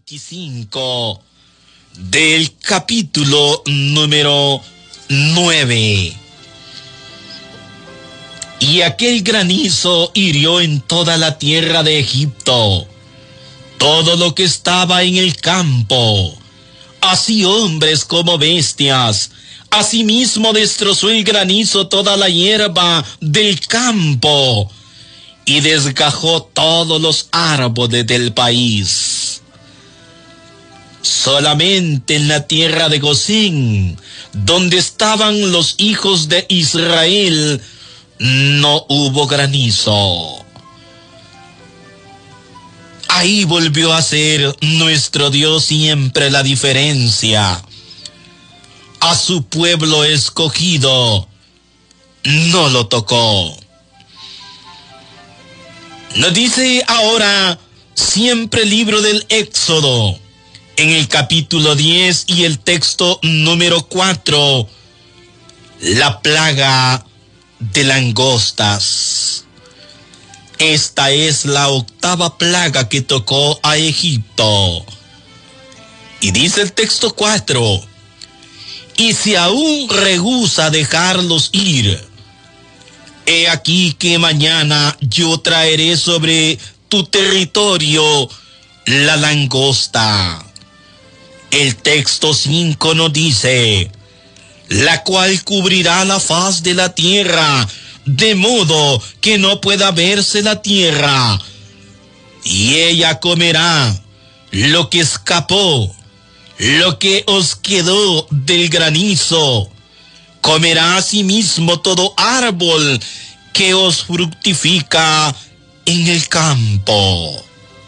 25 del capítulo número 9. Y aquel granizo hirió en toda la tierra de Egipto, todo lo que estaba en el campo, así hombres como bestias. Asimismo destrozó el granizo toda la hierba del campo y desgajó todos los árboles del país. Solamente en la tierra de Gosén, donde estaban los hijos de Israel, no hubo granizo. Ahí volvió a ser nuestro Dios siempre la diferencia. A su pueblo escogido no lo tocó. Nos dice ahora siempre el libro del Éxodo, en el capítulo 10 y el texto número 4, la plaga de langostas. Esta es la octava plaga que tocó a Egipto. Y dice el texto 4, y si aún rehúsa dejarlos ir, he aquí que mañana yo traeré sobre tu territorio la langosta. El texto 5 nos dice, la cual cubrirá la faz de la tierra, de modo que no pueda verse la tierra, y ella comerá lo que escapó, lo que os quedó del granizo, comerá asimismo todo árbol que os fructifica en el campo.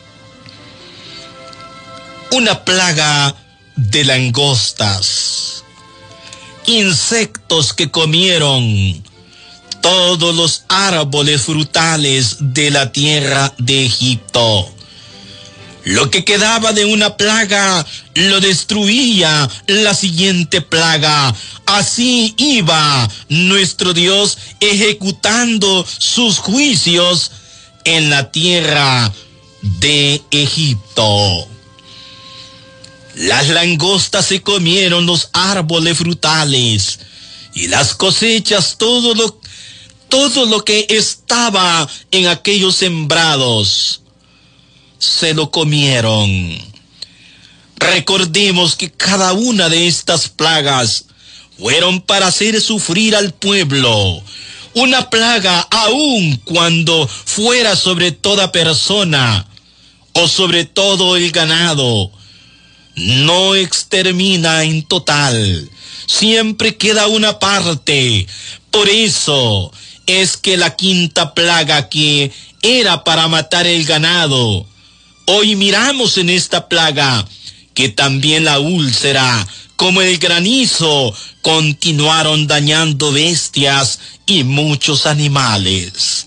Una plaga de langostas, insectos que comieron todos los árboles frutales de la tierra de Egipto. Lo que quedaba de una plaga lo destruía la siguiente plaga. Así iba nuestro Dios ejecutando sus juicios en la tierra de Egipto. Las langostas se comieron los árboles frutales y las cosechas, todo lo que estaba en aquellos sembrados, se lo comieron. Recordemos que cada una de estas plagas fueron para hacer sufrir al pueblo. Una plaga, aun cuando fuera sobre toda persona o sobre todo el ganado, no extermina en total. Siempre queda una parte. Por eso es que la quinta plaga, que era para matar el ganado, hoy miramos en esta plaga que también la úlcera, como el granizo, continuaron dañando bestias y muchos animales.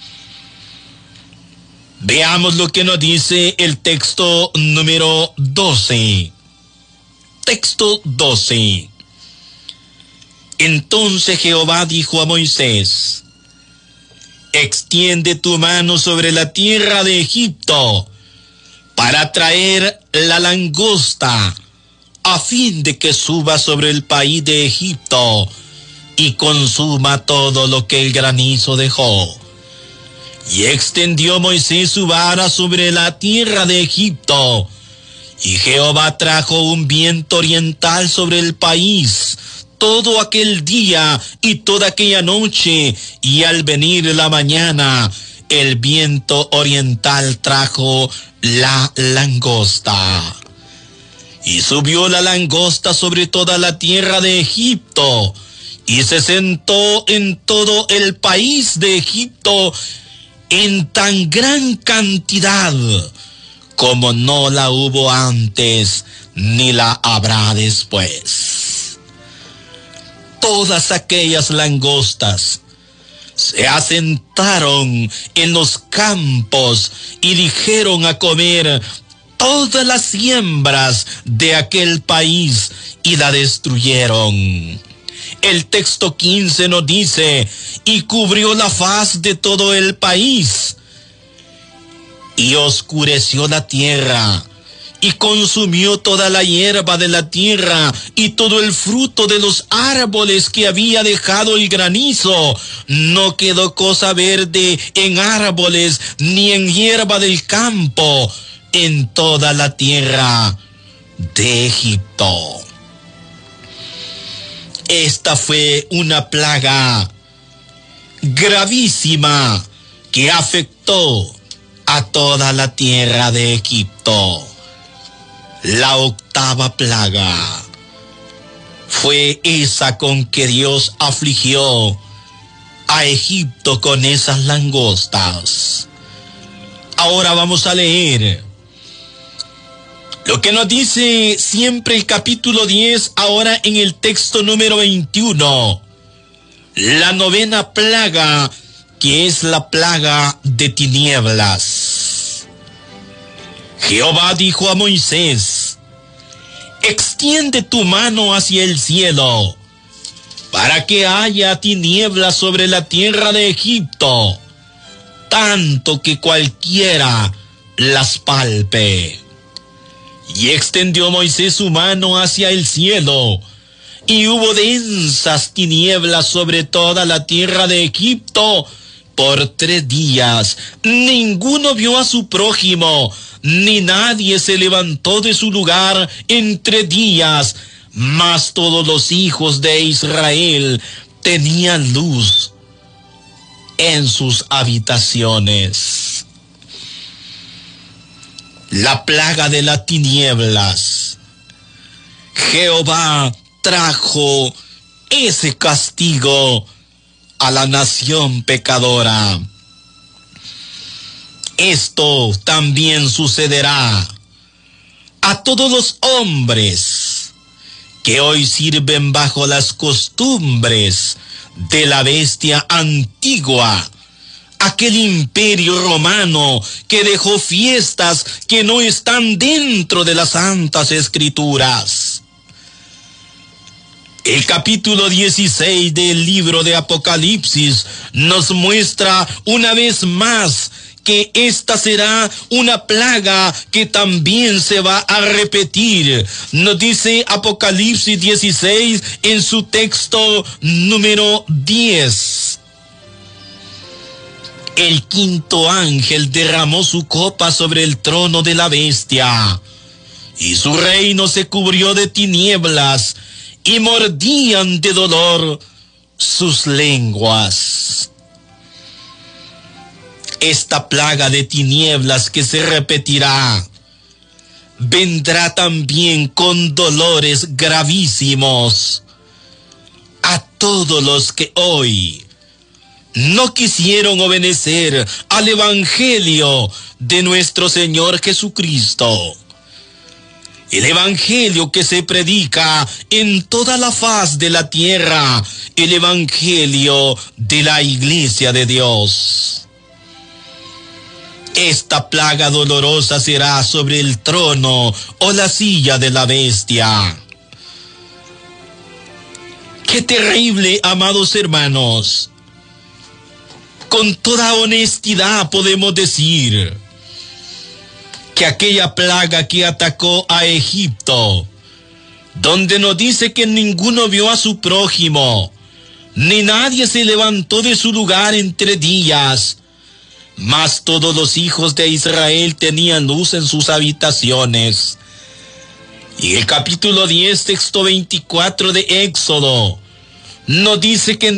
Veamos lo que nos dice el texto número 12. Texto 12. Entonces Jehová dijo a Moisés, extiende tu mano sobre la tierra de Egipto para traer la langosta, a fin de que suba sobre el país de Egipto y consuma todo lo que el granizo dejó. Y extendió Moisés su vara sobre la tierra de Egipto, y Jehová trajo un viento oriental sobre el país todo aquel día y toda aquella noche, y al venir la mañana, el viento oriental trajo la langosta. Y subió la langosta sobre toda la tierra de Egipto, y se sentó en todo el país de Egipto en tan gran cantidad como no la hubo antes, ni la habrá después. Todas aquellas langostas se asentaron en los campos y dijeron a comer todas las siembras de aquel país y la destruyeron. El texto 15 nos dice, y cubrió la faz de todo el país, y oscureció la tierra, y consumió toda la hierba de la tierra y todo el fruto de los árboles que había dejado el granizo. No quedó cosa verde en árboles ni en hierba del campo en toda la tierra de Egipto. Esta fue una plaga gravísima que afectó a toda la tierra de Egipto. La octava plaga fue esa con que Dios afligió a Egipto con esas langostas. Ahora vamos a leer lo que nos dice siempre el capítulo 10, ahora en el texto número 21. La novena plaga, que es la plaga de tinieblas. Jehová dijo a Moisés: extiende tu mano hacia el cielo, para que haya tinieblas sobre la tierra de Egipto, tanto que cualquiera las palpe. Y extendió Moisés su mano hacia el cielo, y hubo densas tinieblas sobre toda la tierra de Egipto por 3 días. Ninguno vio a su prójimo, ni nadie se levantó de su lugar en 3 días, mas todos los hijos de Israel tenían luz en sus habitaciones. La plaga de las tinieblas. Jehová trajo ese castigo a la nación pecadora. Esto también sucederá a todos los hombres que hoy sirven bajo las costumbres de la bestia antigua, aquel imperio romano que dejó fiestas que no están dentro de las santas escrituras. El capítulo 16 del libro de Apocalipsis nos muestra una vez más que esta será una plaga que también se va a repetir. Nos dice Apocalipsis 16 en su texto número 10. El quinto ángel derramó su copa sobre el trono de la bestia, y su reino se cubrió de tinieblas, y mordían de dolor sus lenguas. Esta plaga de tinieblas que se repetirá vendrá también con dolores gravísimos a todos los que hoy no quisieron obedecer al evangelio de nuestro Señor Jesucristo. El evangelio que se predica en toda la faz de la tierra, el evangelio de la iglesia de Dios. Esta plaga dolorosa será sobre el trono o la silla de la bestia. ¡Qué terrible, amados hermanos! Con toda honestidad podemos decir que aquella plaga que atacó a Egipto, donde nos dice que ninguno vio a su prójimo, ni nadie se levantó de su lugar en 3 días, mas todos los hijos de Israel tenían luz en sus habitaciones. Y el capítulo 10, texto 24 de Éxodo, nos dice que